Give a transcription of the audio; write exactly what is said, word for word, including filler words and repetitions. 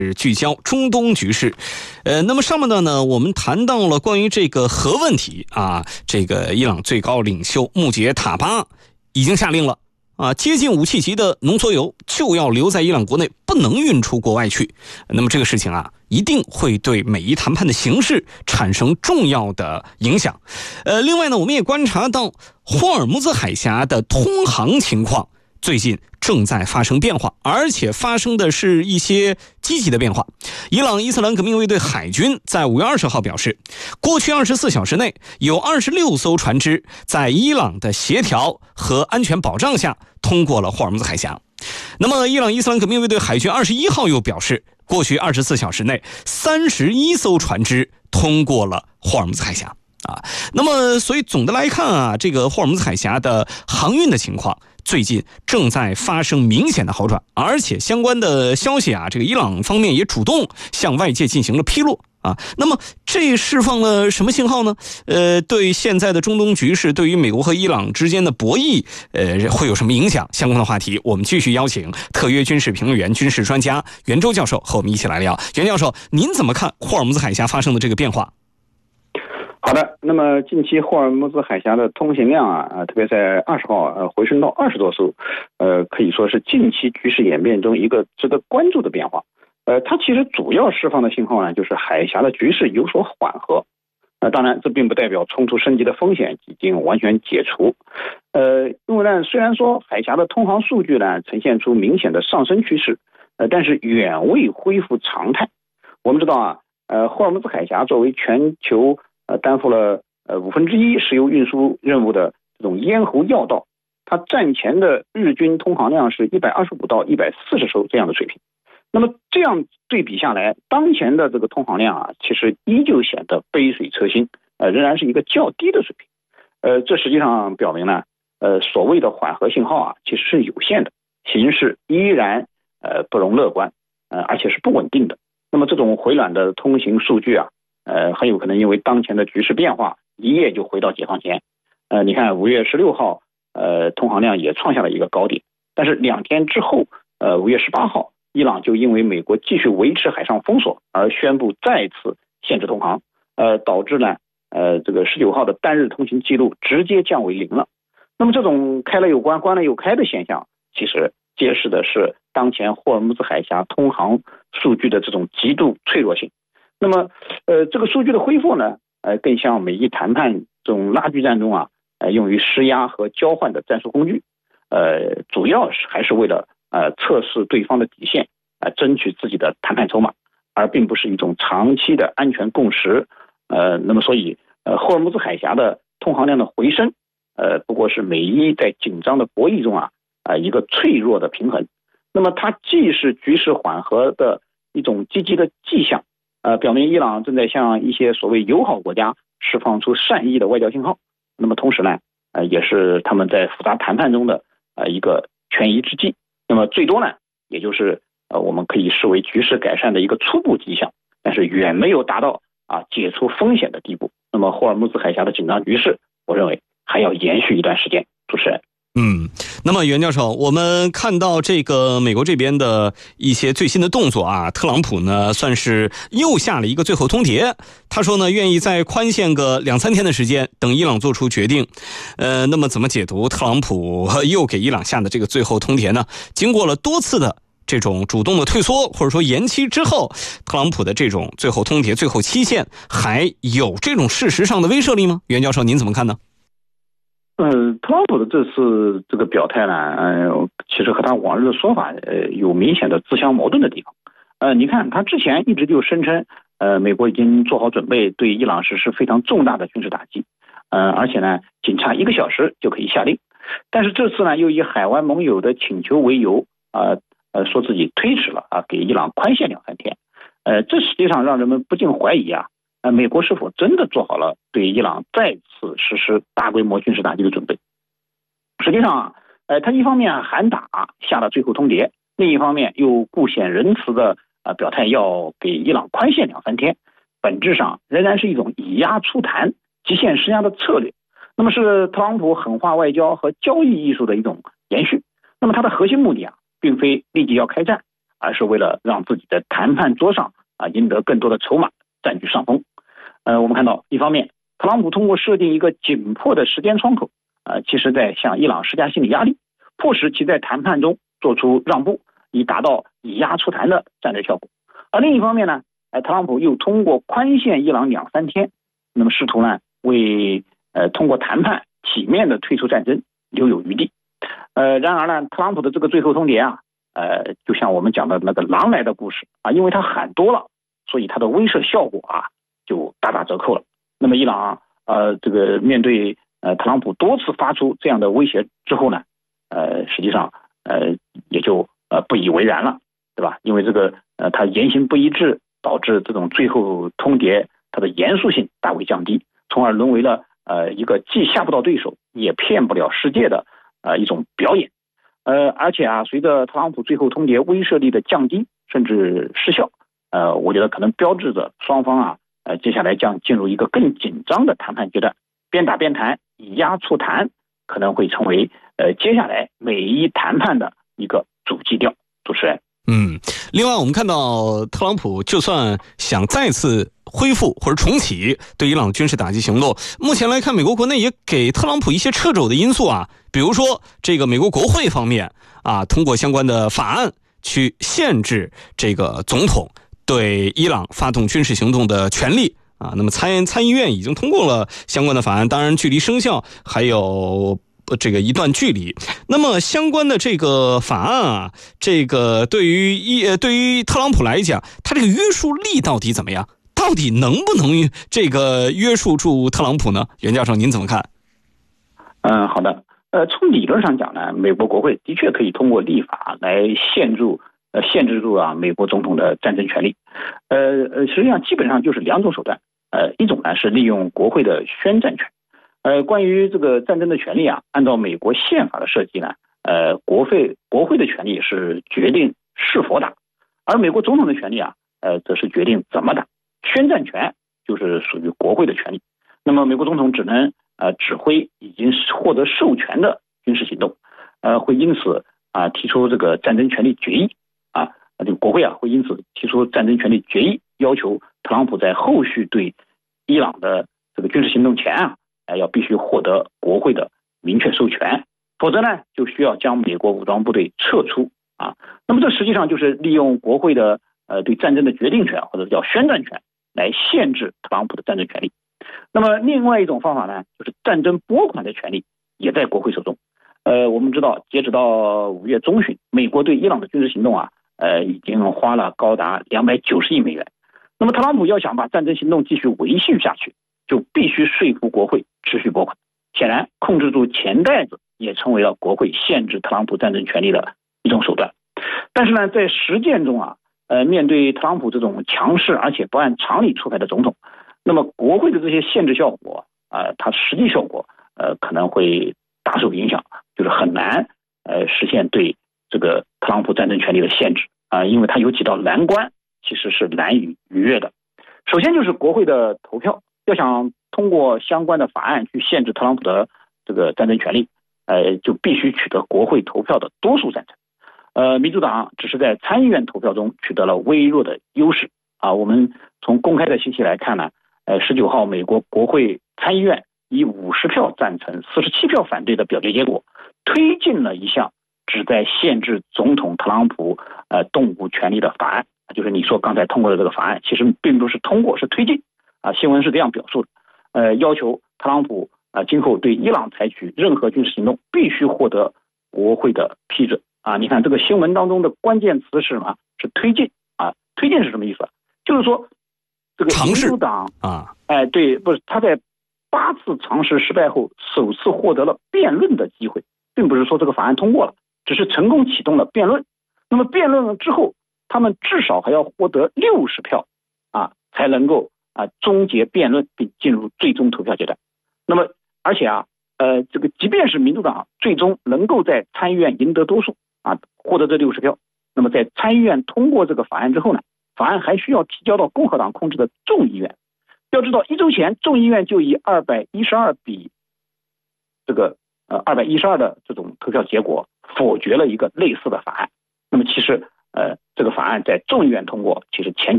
聚焦中东局势。呃，那么上半段呢，我们谈到了关于这个核问题啊，这个伊朗最高领袖穆杰塔巴已经下令了啊，接近武器级的浓缩铀就要留在伊朗国内，不能运出国外去。那么这个事情啊，一定会对美伊谈判的形势产生重要的影响。呃，另外呢，我们也观察到霍尔木兹海峡的通航情况最近正在发生变化，而且发生的是一些积极的变化。伊朗伊斯兰革命卫队海军在五月二十号表示，过去二十四小时内有二十六艘船只在伊朗的协调和安全保障下通过了霍尔木兹海峡。那么伊朗伊斯兰革命卫队海军二十一号又表示，过去二十四小时内三十一艘船只通过了霍尔木兹海峡啊。那么所以总的来看啊，这个霍尔木兹海峡的航运的情况最近正在发生明显的好转，而且相关的消息啊，这个伊朗方面也主动向外界进行了披露啊。那么这释放了什么信号呢？呃，对现在的中东局势，对于美国和伊朗之间的博弈，呃，会有什么影响？相关的话题，我们继续邀请特约军事评论员、军事专家袁周教授和我们一起来聊。袁教授，您怎么看霍尔木兹海峡发生的这个变化？ 好的，那么近期霍尔木兹海峡的通行量啊，呃、特别在二十号呃回升到二十多艘，呃，可以说是近期局势演变中一个值得关注的变化。呃，它其实主要释放的信号呢，就是海峡的局势有所缓和。呃，当然，这并不代表冲突升级的风险已经完全解除。呃，因为呢，虽然说海峡的通航数据呢呈现出明显的上升趋势，呃，但是远未恢复常态。我们知道啊，呃，霍尔木兹海峡作为全球呃，担负了呃五分之一石油运输任务的这种咽喉要道，它战前的日均通航量是一百二十五到一百四十艘这样的水平。那么这样对比下来，当前的这个通航量啊，其实依旧显得杯水车薪，呃，仍然是一个较低的水平。呃，这实际上表明呢，呃，所谓的缓和信号啊，其实是有限的，形势依然呃不容乐观，呃，而且是不稳定的。那么这种回暖的通行数据啊，呃，很有可能因为当前的局势变化，一夜就回到解放前。呃，你看五月十六号，呃，通航量也创下了一个高点，但是两天之后，呃，五月十八号，伊朗就因为美国继续维持海上封锁而宣布再次限制通航，呃，导致呢，呃，这个十九号的单日通行记录直接降为零了。那么这种开了又关，关了又开的现象，其实揭示的是当前霍尔木兹海峡通航数据的这种极度脆弱性。那么，呃，这个数据的恢复呢，呃，更像美伊谈判这种拉锯战中啊，呃，用于施压和交换的战术工具，呃，主要是还是为了呃测试对方的底线，呃，争取自己的谈判筹码，而并不是一种长期的安全共识。呃，那么所以，呃，霍尔木兹海峡的通航量的回升，呃，不过是美伊在紧张的博弈中啊，啊、呃，一个脆弱的平衡。那么它既是局势缓和的一种积极的迹象。呃，表明伊朗正在向一些所谓友好国家释放出善意的外交信号。那么同时呢，呃，也是他们在复杂谈判中的呃一个权宜之计。那么最多呢，也就是呃我们可以视为局势改善的一个初步迹象，但是远没有达到啊解除风险的地步。那么霍尔木兹海峡的紧张局势，我认为还要延续一段时间。主持人。 嗯，那么袁教授，我们看到这个美国这边的一些最新的动作啊，特朗普呢算是又下了一个最后通牒，他说呢愿意再宽限个两三天的时间，等伊朗做出决定。呃，那么怎么解读特朗普又给伊朗下的这个最后通牒呢？经过了多次的这种主动的退缩或者说延期之后，特朗普的这种最后通牒、最后期限还有这种事实上的威慑力吗？袁教授您怎么看呢？ 呃，特朗普的这次这个表态呢，呃，其实和他往日的说法，呃，有明显的自相矛盾的地方。呃，你看他之前一直就声称，呃，美国已经做好准备对伊朗实施非常重大的军事打击，呃，而且呢，仅差一个小时就可以下令。但是这次呢，又以海湾盟友的请求为由，啊、呃，呃，说自己推迟了啊，给伊朗宽限两三天。呃，这实际上让人们不禁怀疑啊。呃，美国是否真的做好了对伊朗再次实施大规模军事打击的准备？实际上啊，呃，他一方面喊打下了最后通牒，另一方面又故显仁慈的呃表态要给伊朗宽限两三天，本质上仍然是一种以压促谈、极限施压的策略。那么是特朗普狠话外交和交易艺术的一种延续。那么它的核心目的啊，并非立即要开战， 而是为了让自己在谈判桌上啊赢得更多的筹码，占据上风。呃，我们看到一方面，特朗普通过设定一个紧迫的时间窗口，呃，其实在向伊朗施加心理压力，迫使其在谈判中做出让步，以达到以压促谈的战略效果。而另一方面呢，呃，特朗普又通过宽限伊朗两三天，那么试图呢为呃通过谈判体面的退出战争留有余地。呃，然而呢，特朗普的这个最后通牒啊，呃，就像我们讲的那个狼来的故事啊，因为他喊多了，所以他的威慑效果啊就大打折扣了。那么伊朗呃这个面对呃特朗普多次发出这样的威胁之后呢，呃实际上呃也就呃不以为然了，对吧？因为这个呃他言行不一致，导致这种最后通牒它的严肃性大为降低，从而沦为了呃一个既吓不到对手也骗不了世界的呃一种表演。呃而且啊，随着特朗普最后通牒威慑力的降低甚至失效，呃我觉得可能标志着双方啊呃接下来将进入一个更紧张的谈判阶段，边打边谈，以压促谈可能会成为呃接下来美伊谈判的一个主基调。主持人。 嗯，另外我们看到特朗普就算想再次恢复或者重启对伊朗军事打击行动，目前来看美国国内也给特朗普一些掣肘的因素啊，比如说这个美国国会方面啊通过相关的法案去限制这个总统对伊朗发动军事行动的权利啊，那么参参议院已经通过了相关的法案，当然距离生效还有这个一段距离。那么相关的这个法案啊，这个对于一呃对于特朗普来讲，他这个约束力到底怎么样？到底能不能这个约束住特朗普呢？袁教授您怎么看？ 嗯，好的。呃，从理论上讲呢，美国国会的确可以通过立法来限制呃限制住啊美国总统的战争权利。呃呃，实际上基本上就是两种手段。呃，一种呢是利用国会的宣战权。呃，关于这个战争的权利啊，按照美国宪法的设计呢，呃，国会国会的权利是决定是否打，而美国总统的权利啊，呃，则是决定怎么打。宣战权就是属于国会的权利。那么美国总统只能呃指挥已经获得授权的军事行动，呃，会因此啊、呃、提出这个战争权利决议啊，这个国会啊会因此提出战争权利决议，要求特朗普在后续对伊朗的这个军事行动前啊。要必须获得国会的明确授权，否则呢就需要将美国武装部队撤出啊。那么这实际上就是利用国会的呃对战争的决定权或者叫宣战权来限制特朗普的战争权利。那么另外一种方法呢，就是战争拨款的权利也在国会手中。呃，我们知道截止到五月中旬，美国对伊朗的军事行动啊，呃已经花了高达两百九十亿美元。那么特朗普要想把战争行动继续维系下去，就必须说服国会持续拨款。显然，控制住钱袋子也成为了国会限制特朗普战争权利的一种手段。但是呢，在实践中啊，呃，面对特朗普这种强势而且不按常理出牌的总统，那么国会的这些限制效果啊、呃，它实际效果呃可能会大受影响，就是很难呃实现对这个特朗普战争权利的限制啊、呃，因为它有几道难关其实是难以逾越的。首先就是国会的投票。要想通过相关的法案去限制特朗普的这个战争权利，呃，就必须取得国会投票的多数赞成。呃，民主党只是在参议院投票中取得了微弱的优势啊。我们从公开的信息来看呢，呃，十九号美国国会参议院以五十票赞成、四十七票反对的表决结果，推进了一项旨在限制总统特朗普呃动武权利的法案，就是你说刚才通过的这个法案，其实并不是通过，是推进。啊，新闻是这样表述的，呃，要求特朗普啊，今后对伊朗采取任何军事行动，必须获得国会的批准啊。你看这个新闻当中的关键词是什么？是推进啊。推进是什么意思？就是说，这个民主党啊，哎，对，不是他在八次尝试失败后，首次获得了辩论的机会，并不是说这个法案通过了，只是成功启动了辩论。那么辩论了之后，他们至少还要获得六十票啊，才能够。啊，终结辩论并进入最终投票阶段。那么，而且啊，呃，这个即便是民主党最终能够在参议院赢得多数啊，获得这六十票，那么在参议院通过这个法案之后呢，法案还需要提交到共和党控制的众议院。要知道，一周前众议院就以二百一十二比这个呃二百一十二的这种投票结果否决了一个类似的法案。那么，其实呃，这个法案在众议院通过，其实前